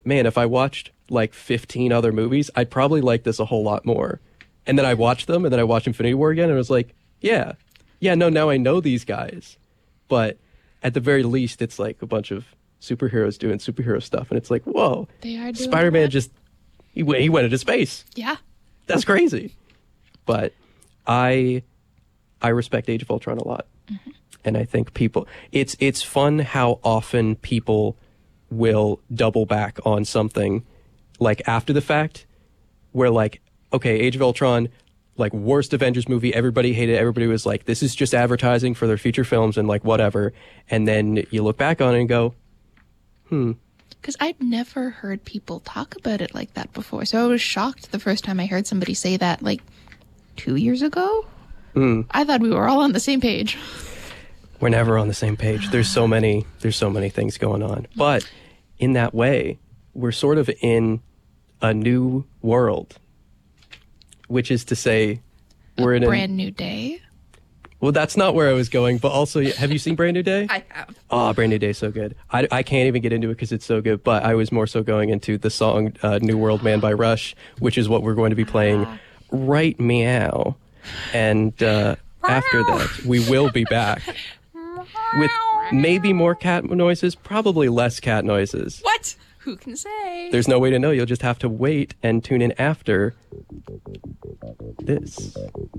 man, if I watched like 15 other movies, I'd probably like this a whole lot more. And then I watched them, and then I watched Infinity War again, and I was like, yeah, no, now I know these guys. But at the very least, it's like a bunch of superheroes doing superhero stuff, and it's like, whoa, They are doing Spider-Man that. just he went into space. Yeah. That's crazy. But I respect Age of Ultron a lot, and I think it's fun how often people will double back on something like after the fact, where like, okay, Age of Ultron, like worst Avengers movie, everybody hated it, everybody was like, this is just advertising for their future films and like whatever, and then you look back on it and go, Because I'd never heard people talk about it like that before. So I was shocked the first time I heard somebody say that, like, 2 years ago. I thought we were all on the same page. we're never on the same page. There's so many things going on. But in that way, we're sort of in a new world, which is to say, we're in Brand new day. well, that's not where I was going, but also, have you seen Brand New Day? I have. Oh, Brand New Day is so good. I can't even get into it because it's so good, but I was more so going into the song New World Man by Rush, which is what we're going to be playing right meow. And after that, we will be back with maybe more cat noises, probably less cat noises. What? Who can say? There's no way to know. You'll just have to wait and tune in after this.